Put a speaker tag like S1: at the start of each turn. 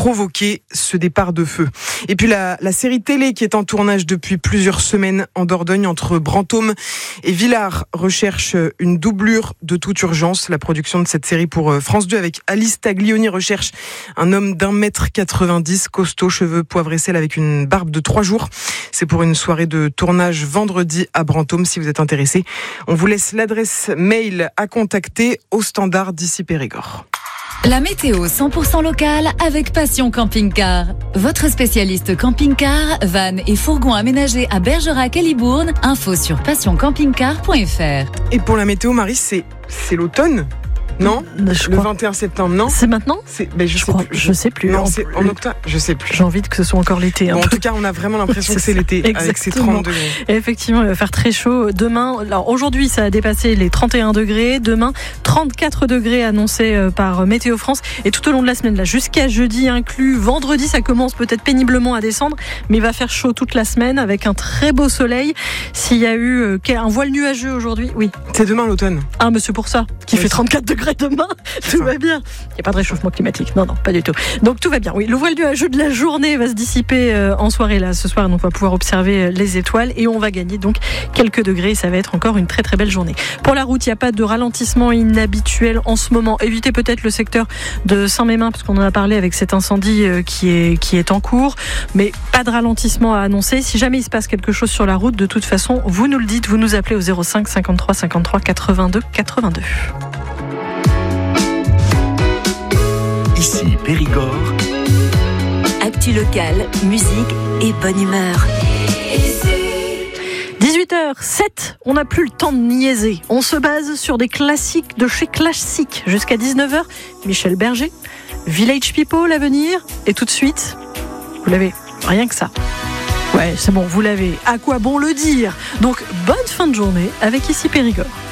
S1: provoqué ce départ de feu. Et puis la série télé qui est en tournage depuis plusieurs semaines en Dordogne entre Brantôme et Villars recherche une doublure de toute urgence. La production de cette série pour France 2 avec Alice Taglioni recherche un homme d'1m90, costaud, cheveux poivre et sel avec une barbe de 3 jours. C'est pour une soirée de tournage vendredi à Brantôme. Si vous êtes intéressé, on vous laisse l'adresse mail à contacter au standard d'ici Périgord.
S2: La météo 100% locale avec Passion Camping-Car. Votre spécialiste camping-car, van et fourgon aménagés à Bergerac et Libourne. Info sur passioncampingcar.fr.
S1: Et pour la météo, Marie, c'est l'automne ? Non, le 21 septembre, non.
S3: C'est maintenant ?
S1: Je sais plus.
S3: Non,
S1: c'est en octobre, je sais plus.
S3: J'ai envie que ce soit encore l'été.
S1: Bon, en tout cas, on a vraiment l'impression que c'est l'été avec ces 30 degrés.
S3: Et effectivement, il va faire très chaud. Demain, alors aujourd'hui, ça a dépassé les 31 degrés. Demain, 34 degrés annoncés par Météo France. Et tout au long de la semaine, là, jusqu'à jeudi inclus, vendredi, ça commence peut-être péniblement à descendre, mais il va faire chaud toute la semaine avec un très beau soleil. S'il y a eu un voile nuageux aujourd'hui, oui.
S1: C'est demain l'automne.
S3: Ah, mais c'est pour ça qu'il fait 34 degrés. Demain, tout va bien. Il n'y a pas de réchauffement climatique. Non, pas du tout. Donc tout va bien. Oui, le voile nuageux de la journée va se dissiper en soirée là ce soir. Donc on va pouvoir observer les étoiles et on va gagner donc quelques degrés. Ça va être encore une très très belle journée. Pour la route, il n'y a pas de ralentissement inhabituel en ce moment. Évitez peut-être le secteur de Saint-Mémin parce qu'on en a parlé avec cet incendie qui est en cours. Mais pas de ralentissement à annoncer. Si jamais il se passe quelque chose sur la route, de toute façon, vous nous le dites. Vous nous appelez au 05 53 53 82 82.
S4: Ici Périgord.
S2: Actu locale, musique et bonne humeur.
S3: 18h07, on n'a plus le temps de niaiser. On se base sur des classiques de chez Classique. Jusqu'à 19h, Michel Berger, Village People à venir. Et tout de suite, vous l'avez, rien que ça. Ouais, c'est bon, vous l'avez. À quoi bon le dire ? Donc, bonne fin de journée avec Ici Périgord.